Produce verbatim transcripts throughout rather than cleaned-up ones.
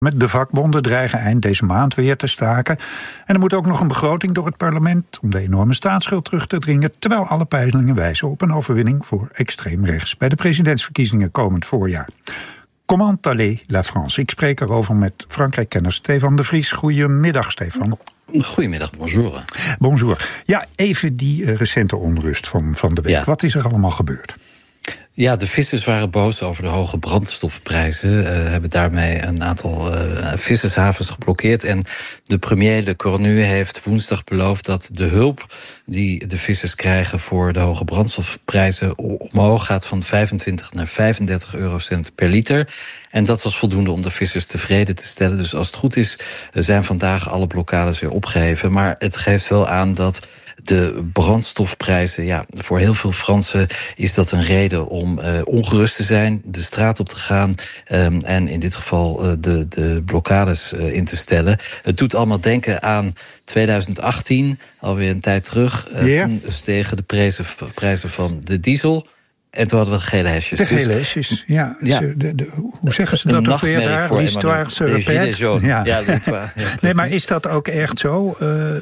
Met de vakbonden dreigen eind deze maand weer te staken. En er moet ook nog een begroting door het parlement om de enorme staatsschuld terug te dringen, terwijl alle peilingen wijzen op een overwinning voor extreem rechts bij de presidentsverkiezingen komend voorjaar. Comment allez la France? Ik spreek erover met Frankrijk-kenner Stefan de Vries. Goedemiddag, Stefan. Goedemiddag, bonjour. Bonjour. Ja, even die uh, recente onrust van, van de week. Ja. Wat is er allemaal gebeurd? Ja, de vissers waren boos over de hoge brandstofprijzen. Uh, hebben daarmee een aantal uh, vissershavens geblokkeerd. En de premier de Cornu heeft woensdag beloofd dat de hulp die de vissers krijgen voor de hoge brandstofprijzen omhoog gaat van vijfentwintig naar vijfendertig eurocent per liter. En dat was voldoende om de vissers tevreden te stellen. Dus als het goed is, zijn vandaag alle blokkades weer opgeheven. Maar het geeft wel aan dat de brandstofprijzen, ja, voor heel veel Fransen is dat een reden om uh, ongerust te zijn, de straat op te gaan um, en in dit geval uh, de, de blokkades uh, in te stellen. Het doet allemaal denken aan twintig achttien, alweer een tijd terug. Uh, yeah. Toen stegen de prijzen, prijzen van de diesel. En toen hadden we de gele hesjes. De gele hesjes, dus, ja. ja. De, de, hoe zeggen ze dat ook weer daar? L'histoire se répète. Ja. Ja, ja, nee, maar is dat ook echt zo?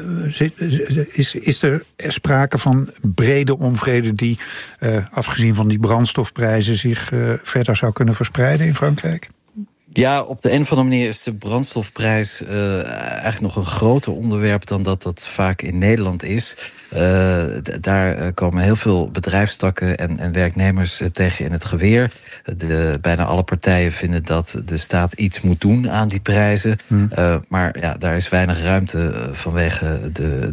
Uh, is, is er sprake van brede onvrede die, uh, afgezien van die brandstofprijzen, zich uh, verder zou kunnen verspreiden in Frankrijk? Ja, op de een of andere manier is de brandstofprijs uh, eigenlijk nog een groter onderwerp dan dat dat vaak in Nederland is. Uh, d- daar uh, komen heel veel bedrijfstakken en, en werknemers uh, tegen in het geweer. De, bijna alle partijen vinden dat de staat iets moet doen aan die prijzen. Hmm. Uh, maar ja, daar is weinig ruimte uh, vanwege de,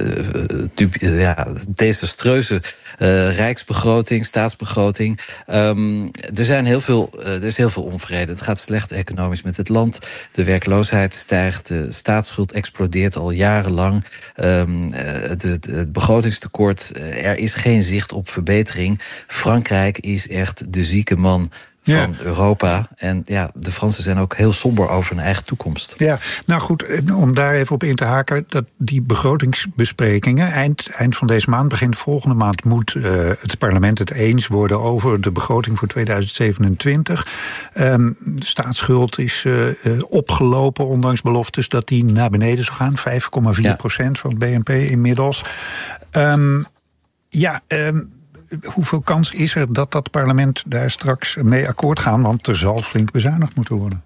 de uh, uh, ja, desastreuze uh, rijksbegroting, staatsbegroting. Um, er, zijn heel veel, uh, er is heel veel onvrede. Het gaat slecht economisch met het land. De werkloosheid stijgt, de staatsschuld explodeert al jarenlang. Um, uh, de, de Het begrotingstekort, er is geen zicht op verbetering. Frankrijk is echt de zieke man van ja. Europa. En ja, de Fransen zijn ook heel somber over hun eigen toekomst. Ja, nou goed, om daar even op in te haken, dat die begrotingsbesprekingen, eind, eind van deze maand, begin volgende maand, moet uh, het parlement het eens worden over de begroting voor tweeduizend zevenentwintig. Um, de staatsschuld is uh, uh, opgelopen, ondanks beloftes dat die naar beneden zou gaan. vijf komma vier procent ja. van het B N P inmiddels. Um, ja, um, hoeveel kans is er dat dat parlement daar straks mee akkoord gaat? Want er zal flink bezuinigd moeten worden.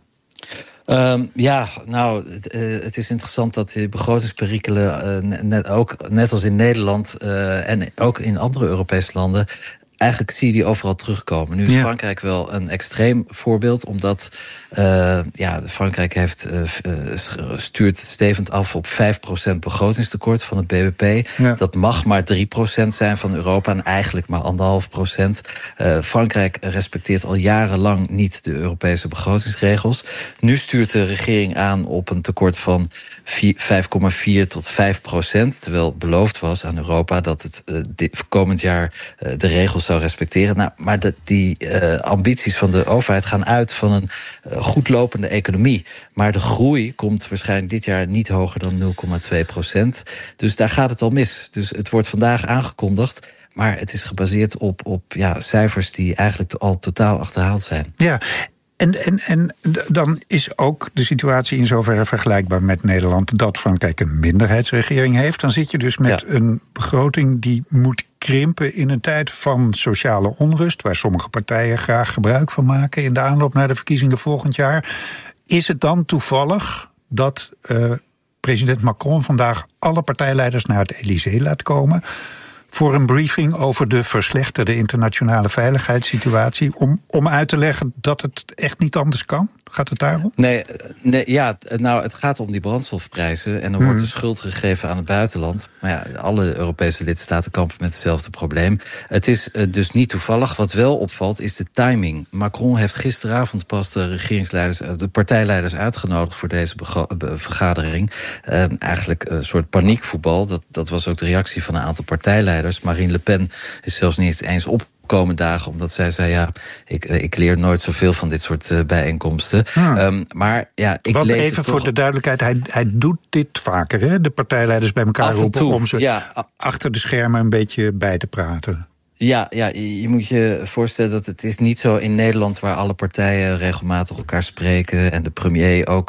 Um, ja, nou, het, uh, het is interessant dat die begrotingsperikelen, uh, net, ook, net als in Nederland uh, en ook in andere Europese landen, eigenlijk zie je die overal terugkomen. Nu is ja. Frankrijk wel een extreem voorbeeld, omdat uh, ja, Frankrijk heeft, uh, stuurt stevend af op vijf procent begrotingstekort van het B B P. Ja. Dat mag maar drie procent zijn van Europa en eigenlijk maar anderhalf procent. Uh, Frankrijk respecteert al jarenlang niet de Europese begrotingsregels. Nu stuurt de regering aan op een tekort van vijf komma vier tot vijf procent, terwijl beloofd was aan Europa dat het uh, dit, komend jaar uh, de regels zou respecteren. Nou, maar de, die uh, ambities van de overheid gaan uit van een uh, goedlopende economie. Maar de groei komt waarschijnlijk dit jaar niet hoger dan nul komma twee procent. Dus daar gaat het al mis. Dus het wordt vandaag aangekondigd, maar het is gebaseerd op, op ja, cijfers die eigenlijk al totaal achterhaald zijn. Ja. En, en, en dan is ook de situatie in zoverre vergelijkbaar met Nederland dat Frankrijk een minderheidsregering heeft. Dan zit je dus met ja. een begroting die moet krimpen in een tijd van sociale onrust, waar sommige partijen graag gebruik van maken in de aanloop naar de verkiezingen volgend jaar. Is het dan toevallig dat uh, president Macron vandaag alle partijleiders naar het Elysée laat komen voor een briefing over de verslechterde internationale veiligheidssituatie, om, om uit te leggen dat het echt niet anders kan? Gaat het daarom? Nee, nee, ja, nou, het gaat om die brandstofprijzen en er wordt de schuld gegeven aan het buitenland. Maar ja, alle Europese lidstaten kampen met hetzelfde probleem. Het is uh, dus niet toevallig. Wat wel opvalt is de timing. Macron heeft gisteravond pas de regeringsleiders, de partijleiders uitgenodigd voor deze bega- be- vergadering. Uh, eigenlijk een soort paniekvoetbal. Dat, dat was ook de reactie van een aantal partijleiders. Marine Le Pen is zelfs niet eens op komende dagen, omdat zij zei, ja, ik, ik leer nooit zoveel van dit soort uh, bijeenkomsten. Hmm. Um, maar ja, ik Want lees even het voor toch de duidelijkheid, hij, hij doet dit vaker, hè? De partijleiders bij elkaar roepen om ze ja. achter de schermen een beetje bij te praten. Ja, ja, je moet je voorstellen dat het is niet zo in Nederland waar alle partijen regelmatig elkaar spreken en de premier ook